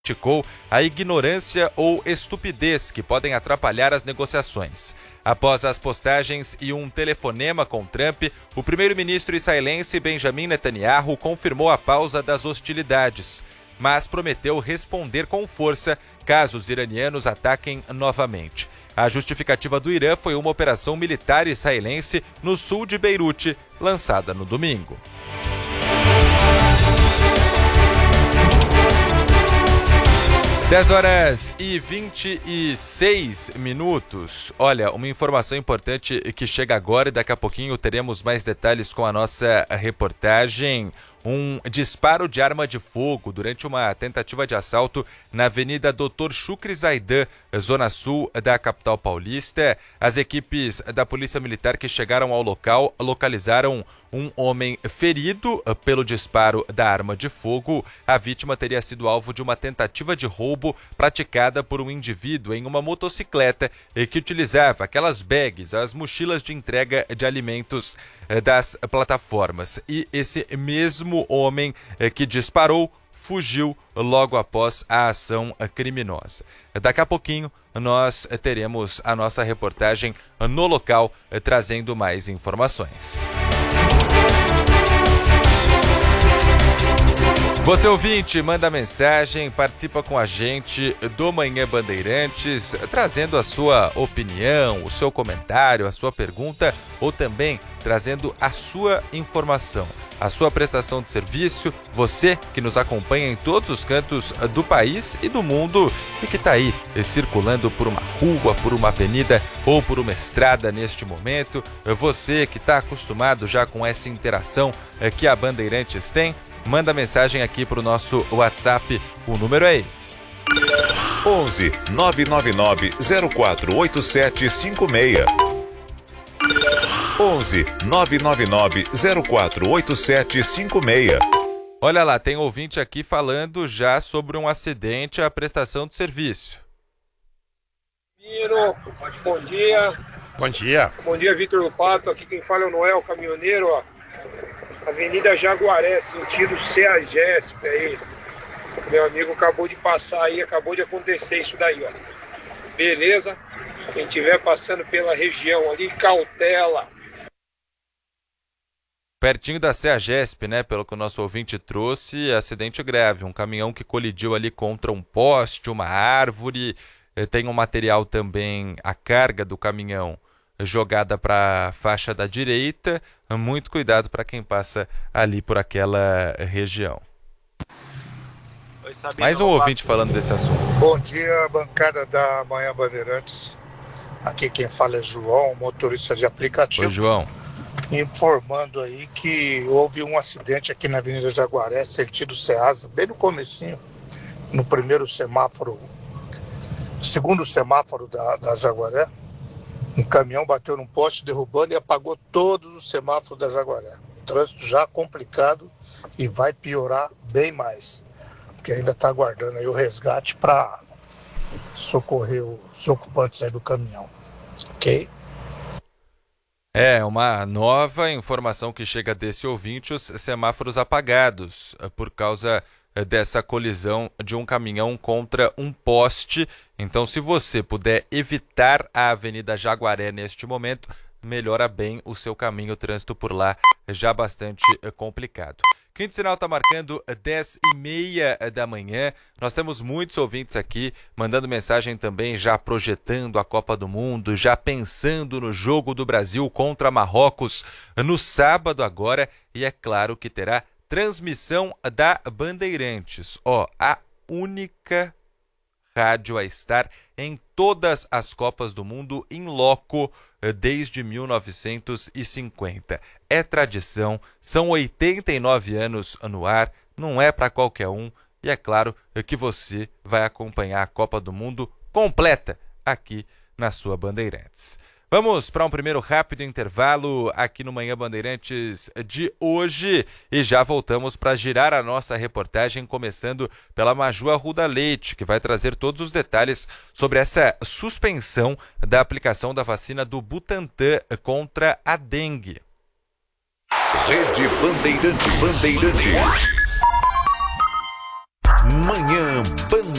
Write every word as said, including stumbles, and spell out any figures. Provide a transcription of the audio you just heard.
criticou a ignorância ou estupidez que podem atrapalhar as negociações. Após as postagens e um telefonema com Trump, o primeiro-ministro israelense Benjamin Netanyahu confirmou a pausa das hostilidades, mas prometeu responder com força caso os iranianos ataquem novamente. A justificativa do Irã foi uma operação militar israelense no sul de Beirute, lançada no domingo. dez horas e vinte e seis minutos. Olha, uma informação importante que chega agora e daqui a pouquinho teremos mais detalhes com a nossa reportagem. Um disparo de arma de fogo durante uma tentativa de assalto na Avenida doutor Shukri Zaidan, zona sul da capital paulista. As equipes da Polícia Militar que chegaram ao local localizaram um homem ferido pelo disparo da arma de fogo. A vítima teria sido alvo de uma tentativa de roubo praticada por um indivíduo em uma motocicleta que utilizava aquelas bags, as mochilas de entrega de alimentos das plataformas. E esse mesmo homem que disparou fugiu logo após a ação criminosa. Daqui a pouquinho nós teremos a nossa reportagem no local trazendo mais informações. Você ouvinte, manda mensagem, participa com a gente do Manhã Bandeirantes, trazendo a sua opinião, o seu comentário, a sua pergunta ou também trazendo a sua informação, a sua prestação de serviço, você que nos acompanha em todos os cantos do país e do mundo e que está aí circulando por uma rua, por uma avenida ou por uma estrada neste momento, você que está acostumado já com essa interação que a Bandeirantes tem, manda mensagem aqui para o nosso WhatsApp, o número é esse. onze nove nove nove zero quatro oito sete cinco seis. onze nove nove nove zero quatro oito sete cinco seis. Olha lá, tem ouvinte aqui falando já sobre um acidente à prestação de serviço. Miro, bom dia. Bom dia. Bom dia, Vitor Lupato. Aqui quem fala é o Noel, caminhoneiro, ó. Avenida Jaguaré, sentido Ceagesp aí. Meu amigo acabou de passar aí, acabou de acontecer isso daí, ó. Beleza? Quem estiver passando pela região ali, cautela. Pertinho da Ceagesp, né? Pelo que o nosso ouvinte trouxe, acidente grave. Um caminhão que colidiu ali contra um poste, uma árvore. Tem um material também, a carga do caminhão jogada para a faixa da direita. Muito cuidado para quem passa ali por aquela região. Oi, Sabino, Mais um ouvinte falando desse assunto. Bom dia, bancada da Manhã Bandeirantes. Aqui quem fala é João, motorista de aplicativo. Oi, João. Informando aí que houve um acidente aqui na Avenida Jaguaré, sentido Ceasa, bem no comecinho, no primeiro semáforo, segundo semáforo da, da Jaguaré. Um caminhão bateu num poste, derrubando e apagou todos os semáforos da Jaguaré. Trânsito já complicado e vai piorar bem mais, porque ainda está aguardando aí o resgate para socorrer os ocupantes aí do caminhão. Ok? É, uma nova informação que chega desse ouvinte, os semáforos apagados por causa dessa colisão de um caminhão contra um poste. Então, se você puder evitar a Avenida Jaguaré neste momento, melhora bem o seu caminho, o trânsito por lá é já bastante complicado. Quinto sinal está marcando dez e meia da manhã. Nós temos muitos ouvintes aqui mandando mensagem também, já projetando a Copa do Mundo, já pensando no jogo do Brasil contra Marrocos no sábado agora. E é claro que terá transmissão da Bandeirantes. Ó, a única rádio a estar em todas as Copas do Mundo em loco desde mil novecentos e cinquenta. É tradição, são oitenta e nove anos no ar, não é para qualquer um, e é claro que você vai acompanhar a Copa do Mundo completa aqui na sua Bandeirantes. Vamos para um primeiro rápido intervalo aqui no Manhã Bandeirantes de hoje e já voltamos para girar a nossa reportagem, começando pela Maju Arruda Leite, que vai trazer todos os detalhes sobre essa suspensão da aplicação da vacina do Butantan contra a dengue. Rede Bandeirantes. Bandeirantes. Manhã